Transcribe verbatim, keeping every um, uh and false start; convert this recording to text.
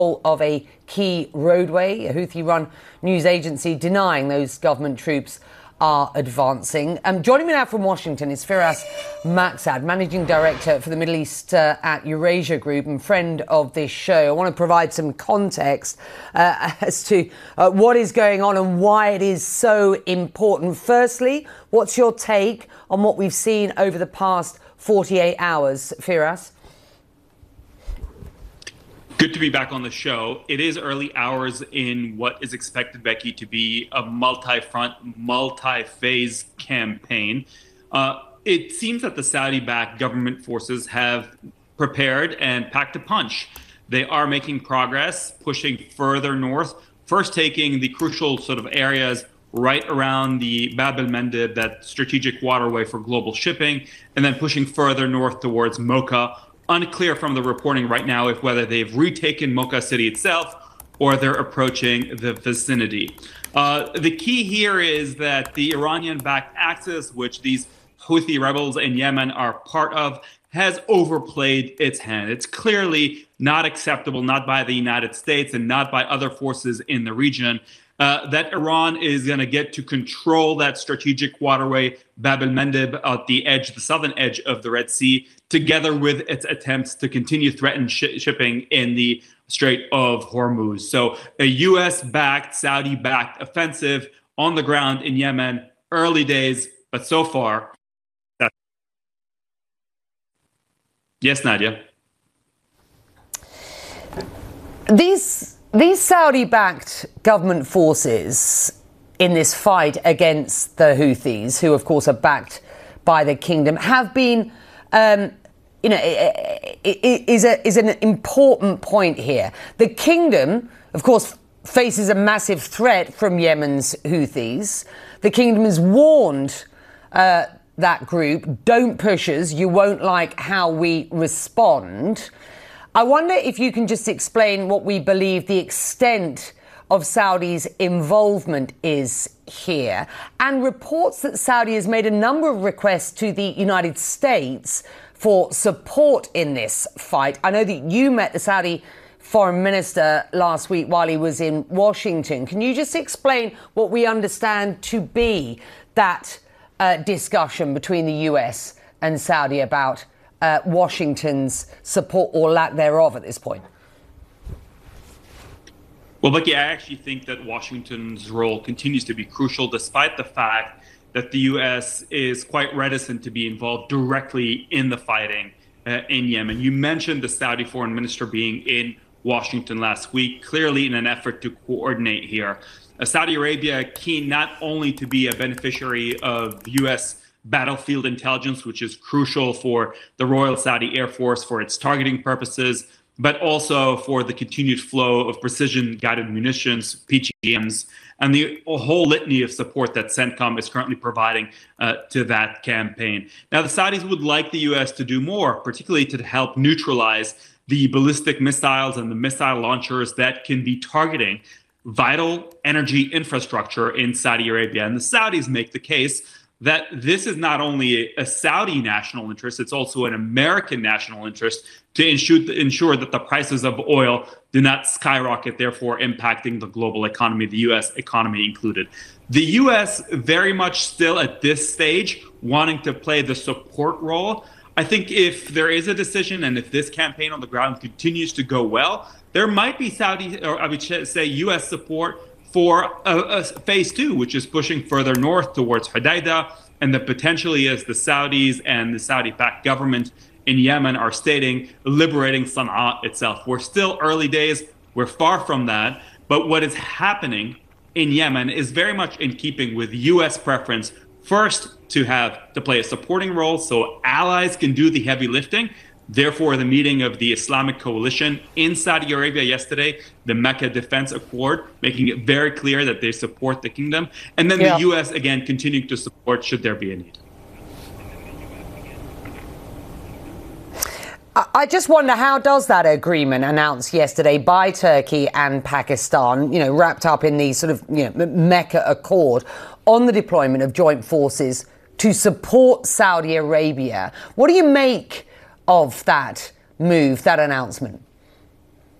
of a key roadway, a Houthi-run news agency denying those government troops are advancing. Um, joining me now from Washington is Firas Maksad, Managing Director for the Middle East uh, at Eurasia Group and friend of this show. I want to provide some context uh, as to uh, what is going on and why it is so important. Firstly, what's your take on what we've seen over the past forty-eight hours, Firas? Good to be back on the show. It is early hours in what is expected, Becky, to be a multi-front, multi-phase campaign. Uh, it seems that the Saudi-backed government forces have prepared and packed a punch. They are making progress, pushing further north, first taking the crucial sort of areas right around the Bab el-Mandeb, that strategic waterway for global shipping, and then pushing further north towards Mocha. Unclear from the reporting right now if whether they've retaken Mocha city itself or they're approaching the vicinity. Uh, the key here is that the Iranian-backed Axis, which these Houthi rebels in Yemen are part of, has overplayed its hand. It's clearly not acceptable, not by the United States and not by other forces in the region, Uh, that Iran is going to get to control that strategic waterway, Bab el-Mandeb, at the edge, the southern edge of the Red Sea, together with its attempts to continue threaten sh- shipping in the Strait of Hormuz. So a U S-backed, Saudi-backed offensive on the ground in Yemen, early days, but so far. That's... Yes, Nadia. These... These Saudi-backed government forces in this fight against the Houthis, who of course are backed by the kingdom, have been, um, you know, is a is an important point here. The kingdom, of course, faces a massive threat from Yemen's Houthis. The kingdom has warned uh, that group, "Don't push us. You won't like how we respond." I wonder if you can just explain what we believe the extent of Saudi's involvement is here, and reports that Saudi has made a number of requests to the United States for support in this fight. I know that you met the Saudi foreign minister last week while he was in Washington. Can you just explain what we understand to be that uh, discussion between the U S and Saudi about Uh, Washington's support or lack thereof at this point? Well, Becky, I actually think that Washington's role continues to be crucial, despite the fact that the U S is quite reticent to be involved directly in the fighting uh, in Yemen. You mentioned the Saudi foreign minister being in Washington last week, clearly in an effort to coordinate here. Uh, Saudi Arabia keen not only to be a beneficiary of U S battlefield intelligence, which is crucial for the Royal Saudi Air Force for its targeting purposes, but also for the continued flow of precision-guided munitions, P G Ms, and the whole litany of support that CENTCOM is currently providing uh, to that campaign. Now, the Saudis would like the U S to do more, particularly to help neutralize the ballistic missiles and the missile launchers that can be targeting vital energy infrastructure in Saudi Arabia. And the Saudis make the case that this is not only a Saudi national interest, it's also an American national interest to ensure, ensure that the prices of oil do not skyrocket, therefore impacting the global economy, the U S economy included. The U S very much still at this stage wanting to play the support role. I think if there is a decision and if this campaign on the ground continues to go well, there might be Saudi, or I would say U S support for a, a phase two, which is pushing further north towards Hodeidah, and that potentially, as the Saudis and the Saudi-backed government in Yemen are stating, liberating Sana'a itself. We're still early days. We're far from that. But what is happening in Yemen is very much in keeping with U S preference, first to have to play a supporting role so allies can do the heavy lifting. Therefore, the meeting of the Islamic coalition in Saudi Arabia yesterday, the Mecca Defense Accord, making it very clear that they support the kingdom. And then yeah. the U S, again, continuing to support should there be a need. I just wonder, how does that agreement announced yesterday by Turkey and Pakistan, you know, wrapped up in the sort of, you know, Mecca Accord on the deployment of joint forces to support Saudi Arabia, what do you make of that move, that announcement?